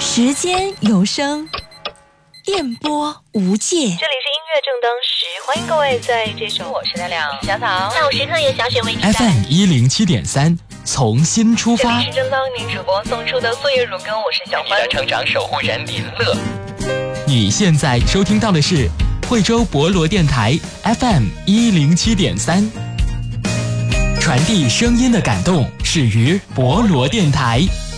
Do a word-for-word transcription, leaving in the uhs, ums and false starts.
时间有声，电波无界。这里是音乐正当时，欢迎各位在这首我是亮亮小草下午时刻由小雪为你带来 F M 一零七点三，从新出发。 这里是正当您主播送出的作业乳羹，我是小欢。 你的成长守护人林乐。 你现在收听到的是惠州博罗电台 F M 一零七点三，传递声音的感动始于博罗电台。